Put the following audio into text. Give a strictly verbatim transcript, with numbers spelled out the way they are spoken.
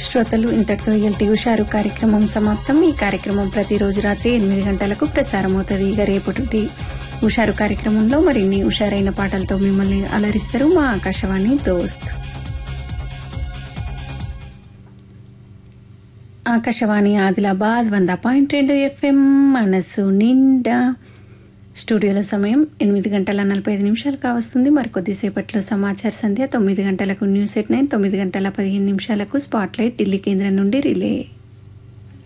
శ్రోతలు ఇంతటితో ఇయాల్టి హుషారు కార్యక్రమం సమాప్తం. ఈ కార్యక్రమం ప్రతిరోజు రాత్రి ఎనిమిది గంటలకు ప్రసారమవుతుంది. ఇక రేపటి హుషారు కార్యక్రమంలో మరిన్ని హుషారైన పాటలతో మిమ్మల్ని అలరిస్తారు మా ఆకాశవాణి దోస్త్. ఆకాశవాణి ఆదిలాబాద్ వంద పాయింట్ రెండు ఎఫ్ఎం మనసు నిండా. స్టూడియోలో సమయం ఎనిమిది గంటల నలభై ఐదు నిమిషాలు కావస్తుంది. మరికొద్దిసేపట్లో సమాచార సంధ్య, తొమ్మిది గంటలకు న్యూస్ ఎట్ నైన్, తొమ్మిది గంటల పదిహేను నిమిషాలకు స్పాట్లైట్ ఢిల్లీ కేంద్రం నుండి రిలే.